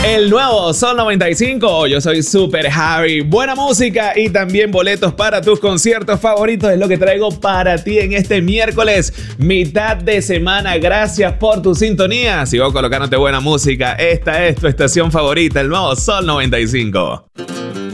El nuevo Sol 95, yo soy Super Javi. Buena música y también boletos para tus conciertos favoritos es lo que traigo para ti en este miércoles, mitad de semana. Gracias por tu sintonía. Sigo colocándote buena música. Esta es tu estación favorita, el nuevo Sol 95.